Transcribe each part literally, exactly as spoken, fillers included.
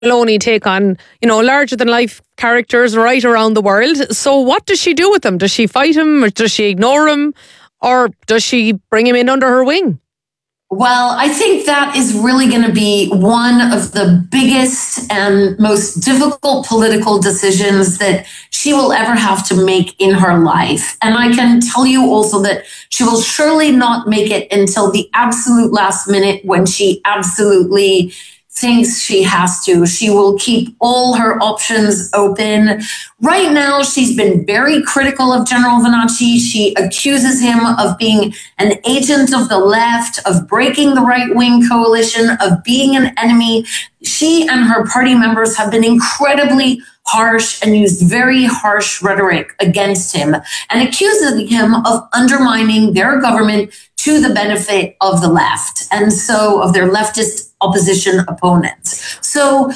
Maloney take on, you know, larger than life characters right around the world. So what does she do with them? Does she fight him, or does she ignore him, or does she bring him in under her wing? Well, I think that is really going to be one of the biggest and most difficult political decisions that she will ever have to make in her life. And I can tell you also that she will surely not make it until the absolute last minute when she absolutely thinks she has to. She will keep all her options open. Right now, she's been very critical of General Vannacci. She accuses him of being an agent of the left, of breaking the right-wing coalition, of being an enemy. She and her party members have been incredibly harsh and used very harsh rhetoric against him and accusing him of undermining their government to the benefit of the left, and so of their leftist opposition opponents. So,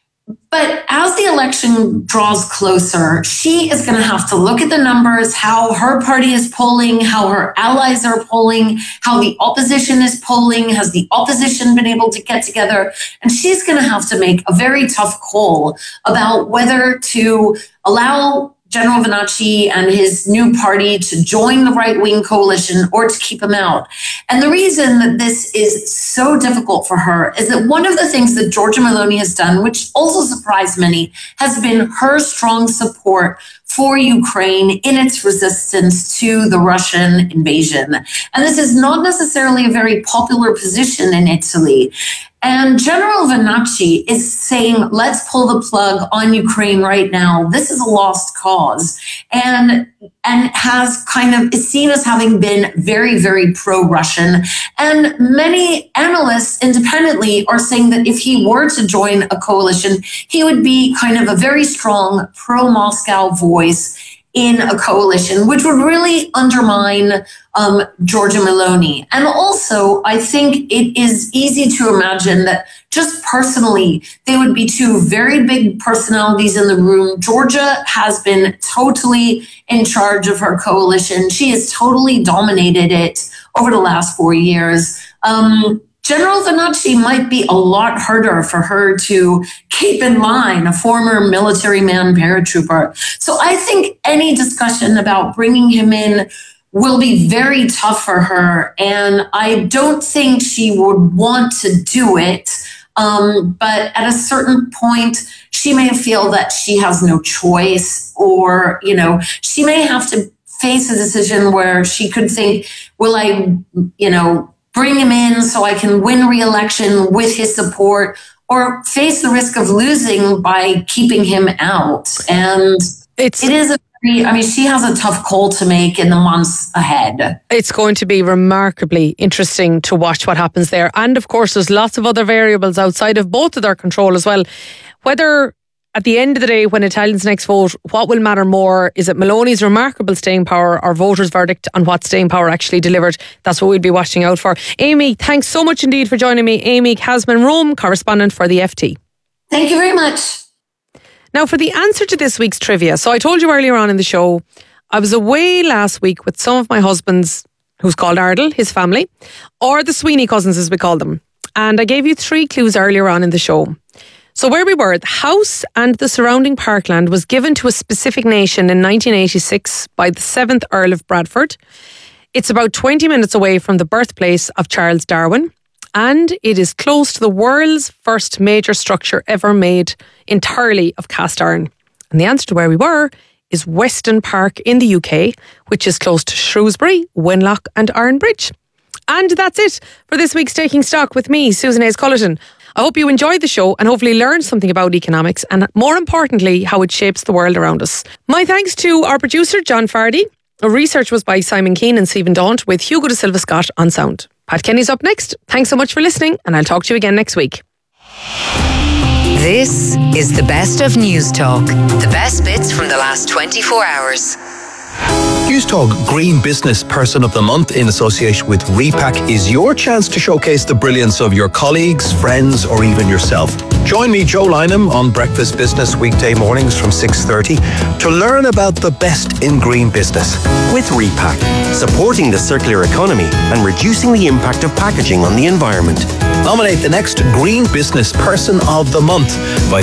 but as the election draws closer, she is going to have to look at the numbers, how her party is polling, how her allies are polling, how the opposition is polling, has the opposition been able to get together? And she's going to have to make a very tough call about whether to allow General Vannacci and his new party to join the right-wing coalition or to keep him out. And the reason that this is so difficult for her is that one of the things that Giorgia Meloni has done, which also surprised many, has been her strong support for Ukraine in its resistance to the Russian invasion. And this is not necessarily a very popular position in Italy. And General Vannacci is saying, let's pull the plug on Ukraine right now. This is a lost cause. And, and has kind of is seen as having been very, very pro-Russian. And many analysts independently are saying that if he were to join a coalition, he would be kind of a very strong pro-Moscow voice in a coalition, which would really undermine um, Giorgia Meloni. And also, I think it is easy to imagine that just personally, they would be two very big personalities in the room. Giorgia has been totally in charge of her coalition. She has totally dominated it over the last four years. Um, General Vannacci might be a lot harder for her to keep in line, a former military man paratrooper. So I think any discussion about bringing him in will be very tough for her. And I don't think she would want to do it. Um, but at a certain point, she may feel that she has no choice, or, you know, she may have to face a decision where she could think, will I, you know, bring him in so I can win re-election with his support, or face the risk of losing by keeping him out. And it's, it is a very, I mean, she has a tough call to make in the months ahead. It's going to be remarkably interesting to watch what happens there. And of course, there's lots of other variables outside of both of their control as well. Whether at the end of the day, when Italians next vote, what will matter more? Is it Meloni's remarkable staying power or voters' verdict on what staying power actually delivered? That's what we'll be watching out for. Amy, thanks so much indeed for joining me. Amy Casman, Rome correspondent for the F T. Thank you very much. Now, for the answer to this week's trivia. So I told you earlier on in the show, I was away last week with some of my husband's, who's called Ardle, his family, or the Sweeney cousins as we call them. And I gave you three clues earlier on in the show. So where we were, the house and the surrounding parkland was given to a specific nation in nineteen eighty-six by the seventh Earl of Bradford. It's about twenty minutes away from the birthplace of Charles Darwin, and it is close to the world's first major structure ever made entirely of cast iron. And the answer to where we were is Weston Park in the U K, which is close to Shrewsbury, Wenlock and Ironbridge. And that's it for this week's Taking Stock with me, Susan Hayes Cullerton. I hope you enjoyed the show and hopefully learned something about economics and, more importantly, how it shapes the world around us. My thanks to our producer, John Fardy. Research was by Simon Keane and Stephen Daunt, with Hugo de Silva Scott on sound. Pat Kenny's up next. Thanks so much for listening, and I'll talk to you again next week. This is the best of News Talk. The best bits from the last twenty-four hours. News Talk Green Business Person of the Month in association with Repack is your chance to showcase the brilliance of your colleagues, friends or even yourself. Join me, Joe Lynham, on Breakfast Business weekday mornings from six thirty to learn about the best in green business. With Repack, supporting the circular economy and reducing the impact of packaging on the environment. Nominate the next Green Business Person of the Month by